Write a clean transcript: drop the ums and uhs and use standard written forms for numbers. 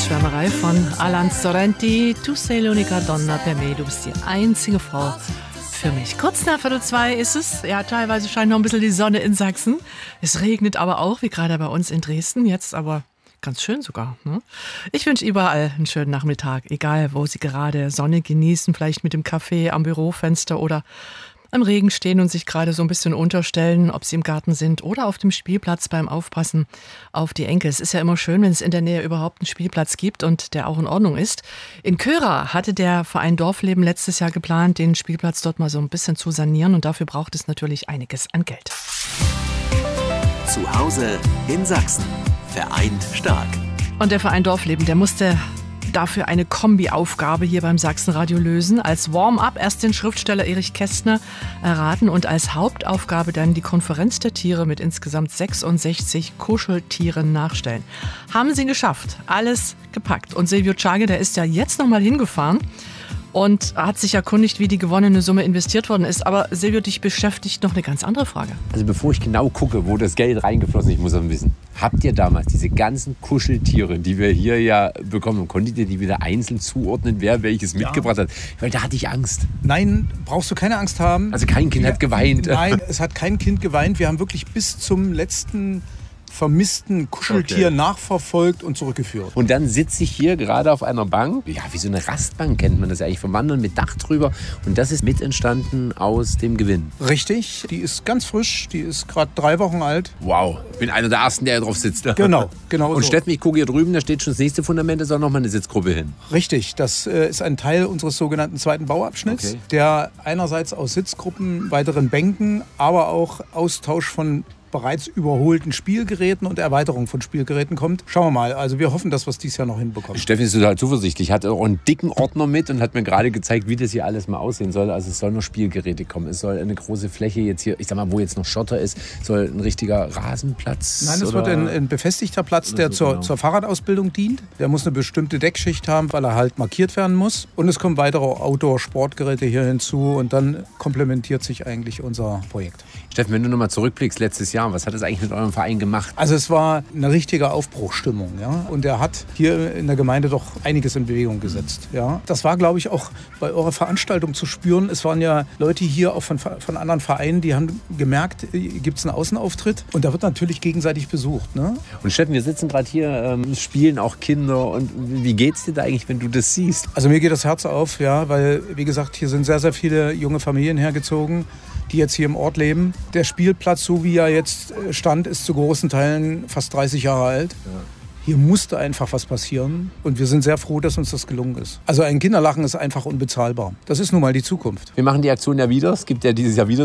Schwärmerei von Alan Sorrenti. Tu sei l'unica donna per me. Du bist die einzige Frau für mich. Kurz nach 1:45 ist es. Ja, teilweise scheint noch ein bisschen die Sonne in Sachsen. Es regnet aber auch, wie gerade bei uns in Dresden. Jetzt aber ganz schön sogar. Ne? Ich wünsche überall einen schönen Nachmittag. Egal, wo Sie gerade Sonne genießen. Vielleicht mit dem Kaffee am Bürofenster oder am Regen stehen und sich gerade so ein bisschen unterstellen, ob sie im Garten sind oder auf dem Spielplatz beim Aufpassen auf die Enkel. Es ist ja immer schön, wenn es in der Nähe überhaupt einen Spielplatz gibt und der auch in Ordnung ist. In Köra hatte der Verein Dorfleben letztes Jahr geplant, den Spielplatz dort mal so ein bisschen zu sanieren und dafür braucht es natürlich einiges an Geld. Zu Hause in Sachsen. Vereint stark. Und der Verein Dorfleben, der musste dafür eine Kombi-Aufgabe hier beim Sachsenradio lösen. Als Warm-up erst den Schriftsteller Erich Kästner erraten und als Hauptaufgabe dann die Konferenz der Tiere mit insgesamt 66 Kuscheltieren nachstellen. Haben sie geschafft. Alles gepackt. Und Silvio Czage, der ist ja jetzt nochmal hingefahren und hat sich erkundigt, wie die gewonnene Summe investiert worden ist. Aber Silvio, dich beschäftigt noch eine ganz andere Frage. Also bevor ich genau gucke, wo das Geld reingeflossen ist, ich muss das wissen. Habt ihr damals diese ganzen Kuscheltiere, die wir hier ja bekommen, konntet ihr die wieder einzeln zuordnen, wer welches mitgebracht hat? Weil da hatte ich Angst. Nein, brauchst du keine Angst haben. Also kein Kind hat geweint. Nein, es hat kein Kind geweint. Wir haben wirklich bis zum letzten vermissten Kuscheltier nachverfolgt und zurückgeführt. Und dann sitze ich hier gerade auf einer Bank, ja, wie so eine Rastbank kennt man das ja eigentlich, vom Wandern mit Dach drüber. Und das ist mit entstanden aus dem Gewinn. Richtig, die ist ganz frisch, die ist gerade 3 Wochen alt. Wow, ich bin einer der Ersten, der hier drauf sitzt. Genau Und so. Steffen, ich gucke hier drüben, da steht schon das nächste Fundament, da soll noch mal eine Sitzgruppe hin. Richtig, das ist ein Teil unseres sogenannten zweiten Bauabschnitts, der einerseits aus Sitzgruppen, weiteren Bänken, aber auch Austausch von bereits überholten Spielgeräten und Erweiterung von Spielgeräten kommt. Schauen wir mal. Also wir hoffen, dass wir es dieses Jahr noch hinbekommen. Steffen ist total zuversichtlich. Hat auch einen dicken Ordner mit und hat mir gerade gezeigt, wie das hier alles mal aussehen soll. Also es soll noch Spielgeräte kommen. Es soll eine große Fläche jetzt hier, ich sag mal, wo jetzt noch Schotter ist, soll ein richtiger Rasenplatz. Nein, es wird ein befestigter Platz, der zur Fahrradausbildung dient. Der muss eine bestimmte Deckschicht haben, weil er halt markiert werden muss. Und es kommen weitere Outdoor-Sportgeräte hier hinzu und dann komplementiert sich eigentlich unser Projekt. Steffen, wenn du nochmal zurückblickst, letztes Jahr, was hat das eigentlich mit eurem Verein gemacht? Also es war eine richtige Aufbruchsstimmung, ja. Und er hat hier in der Gemeinde doch einiges in Bewegung gesetzt, ja. Das war, glaube ich, auch bei eurer Veranstaltung zu spüren. Es waren ja Leute hier auch von anderen Vereinen, die haben gemerkt, gibt es einen Außenauftritt. Und da wird natürlich gegenseitig besucht, ne? Und Steffen, wir sitzen gerade hier, spielen auch Kinder. Und wie geht's dir da eigentlich, wenn du das siehst? Also mir geht das Herz auf, ja, weil, wie gesagt, hier sind sehr, sehr viele junge Familien hergezogen, die jetzt hier im Ort leben. Der Spielplatz, so wie er jetzt stand, ist zu großen Teilen fast 30 Jahre alt. Ja. Hier musste einfach was passieren und wir sind sehr froh, dass uns das gelungen ist. Also ein Kinderlachen ist einfach unbezahlbar. Das ist nun mal die Zukunft. Wir machen die Aktion ja wieder. Es gibt ja dieses Jahr wieder